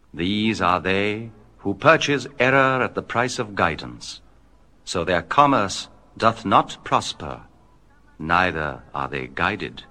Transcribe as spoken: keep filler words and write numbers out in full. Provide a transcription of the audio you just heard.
These are they who purchase error at the price of guidance, so their commerce doth not prosper, neither are they guided.